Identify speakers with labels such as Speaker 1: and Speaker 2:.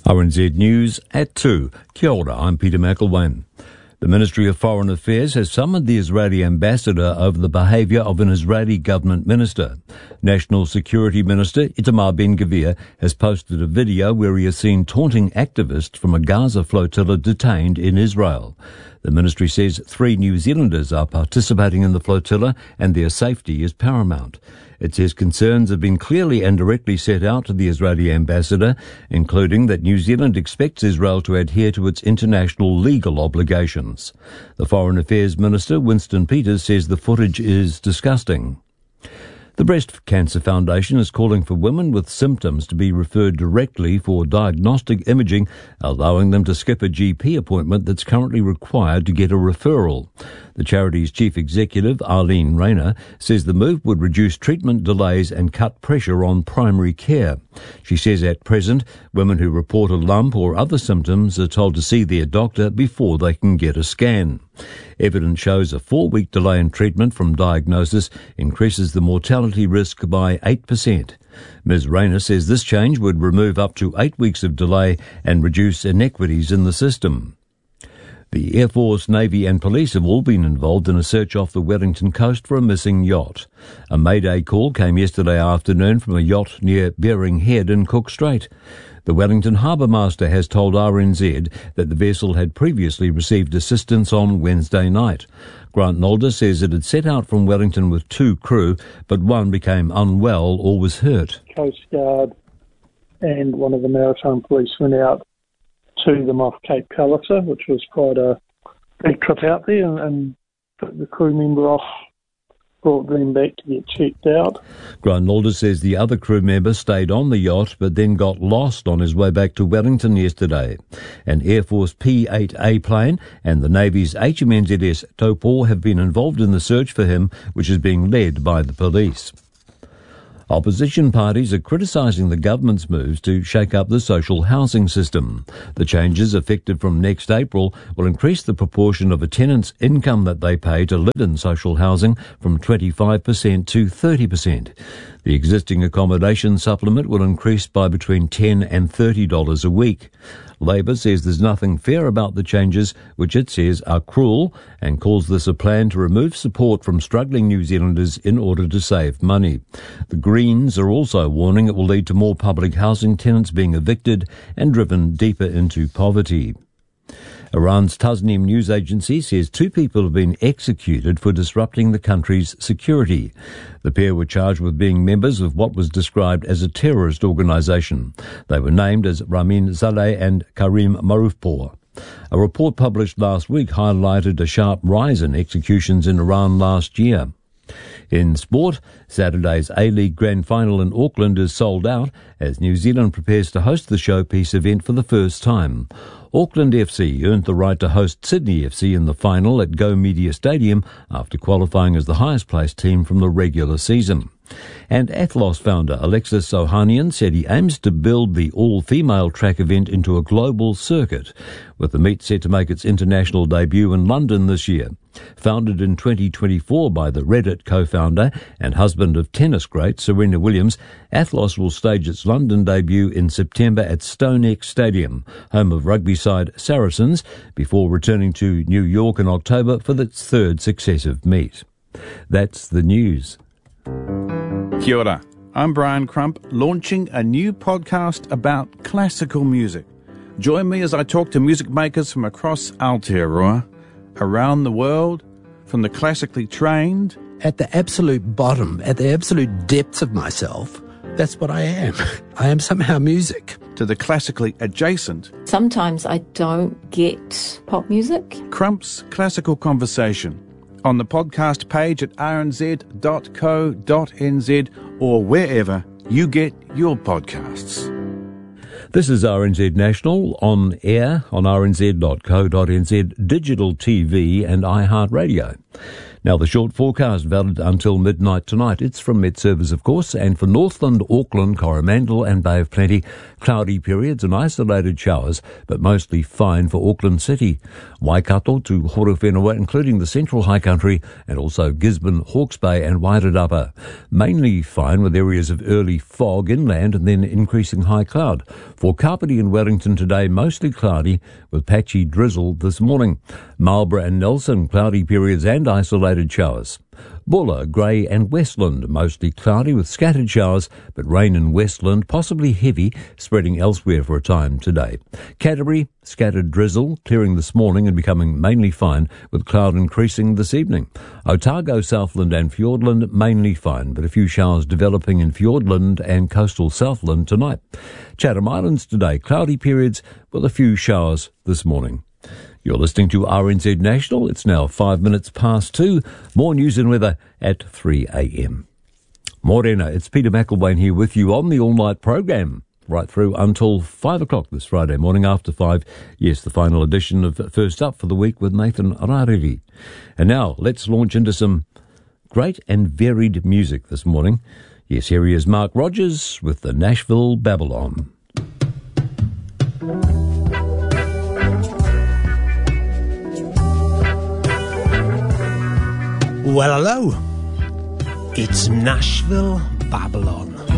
Speaker 1: RNZ News at 2. Kia ora, I'm Peter McElwain. The Ministry of Foreign Affairs has summoned the Israeli ambassador over the behaviour of an Israeli government minister. National Security Minister Itamar Ben-Gvir has posted a video where he is seen taunting activists from a Gaza flotilla detained in Israel. The ministry says 3 New Zealanders are participating in the flotilla and their safety is paramount. It says concerns have been clearly and directly set out to the Israeli ambassador, including that New Zealand expects Israel to adhere to its international legal obligations. The Foreign Affairs Minister, Winston Peters, says the footage is disgusting. The Breast Cancer Foundation is calling for women with symptoms to be referred directly for diagnostic imaging, allowing them to skip a GP appointment that's currently required to get a referral. The charity's chief executive, Arlene Rayner, says the move would reduce treatment delays and cut pressure on primary care. She says at present, women who report a lump or other symptoms are told to see their doctor before they can get a scan. Evidence shows a 4-week delay in treatment from diagnosis increases the mortality risk by 8%. Ms. Rayner says this change would remove up to 8 weeks of delay and reduce inequities in the system. The Air Force, Navy and Police have all been involved in a search off the Wellington coast for a missing yacht. A mayday call came yesterday afternoon from a yacht near Bering Head in Cook Strait. The Wellington Harbour Master has told RNZ that the vessel had previously received assistance on Wednesday night. Grant Nolder says it had set out from Wellington with 2 crew, but one became unwell or was hurt.
Speaker 2: Coast Guard and one of the Maritime Police went out to them off Cape Palliser, which was quite a big trip out there, and took the crew member off, brought them back to get checked out.
Speaker 1: Grant Nolder says the other crew member stayed on the yacht but then got lost on his way back to Wellington yesterday. An Air Force P-8A plane and the Navy's HMNZS Taupo have been involved in the search for him, which is being led by the police. Opposition parties are criticising the government's moves to shake up the social housing system. The changes, effective from next April, will increase the proportion of a tenant's income that they pay to live in social housing from 25% to 30%. The existing accommodation supplement will increase by between $10 and $30 a week. Labor says there's nothing fair about the changes, which it says are cruel, and calls this a plan to remove support from struggling New Zealanders in order to save money. The Greens are also warning it will lead to more public housing tenants being evicted and driven deeper into poverty. Iran's Tasnim news agency says 2 people have been executed for disrupting the country's security. The pair were charged with being members of what was described as a terrorist organisation. They were named as Ramin Zaleh and Karim Marufpour. A report published last week highlighted a sharp rise in executions in Iran last year. In sport, Saturday's A-League Grand Final in Auckland is sold out as New Zealand prepares to host the showpiece event for the first time. Auckland FC earned the right to host Sydney FC in the final at Go Media Stadium after qualifying as the highest-placed team from the regular season. And Athlos founder Alexis Ohanian said he aims to build the all-female track event into a global circuit, with the meet set to make its international debut in London this year. Founded in 2024 by the Reddit co-founder and husband of tennis great Serena Williams, Athlos will stage its London debut in September at StoneX Stadium, home of rugby side Saracens, before returning to New York in October for its 3rd successive meet. That's the news.
Speaker 3: Kia ora. I'm Brian Crump, launching a new podcast about classical music. Join me as I talk to music makers from across Aotearoa, around the world, from the classically trained.
Speaker 4: At the absolute bottom, at the absolute depths of myself, that's what I am. I am somehow music.
Speaker 3: To the classically adjacent.
Speaker 5: Sometimes I don't get pop music.
Speaker 3: Crump's Classical Conversation. On the podcast page at rnz.co.nz or wherever you get your podcasts.
Speaker 1: This is RNZ National, on air on rnz.co.nz, digital TV and iHeartRadio. Now, the short forecast valid until midnight tonight. It's from MetService, of course, and for Northland, Auckland, Coromandel and Bay of Plenty, cloudy periods and isolated showers, but mostly fine for Auckland City. Waikato to Horowhenua, including the Central High Country, and also Gisborne, Hawke's Bay and Wairarapa. Mainly fine with areas of early fog inland and then increasing high cloud. For Kapiti and Wellington today, mostly cloudy with patchy drizzle this morning. Marlborough and Nelson, cloudy periods and isolated showers. Bulla, Grey and Westland, mostly cloudy with scattered showers, but rain in Westland, possibly heavy, spreading elsewhere for a time today. Canterbury, scattered drizzle, clearing this morning and becoming mainly fine, with cloud increasing this evening. Otago, Southland and Fiordland, mainly fine, but a few showers developing in Fiordland and coastal Southland tonight. Chatham Islands today, cloudy periods with a few showers this morning. You're listening to RNZ National. It's now 5 minutes past 2. More news and weather at 3 a.m. Morena, it's Peter McElwain here with you on the all-night program, right through until 5 o'clock this Friday morning after 5. Yes, the final edition of First Up for the week with Nathan Rariri. And now, let's launch into some great and varied music this morning. Yes, here he is, Mark Rogers with the Nashville Babylon.
Speaker 6: Well, hello. It's Nashville Babylon.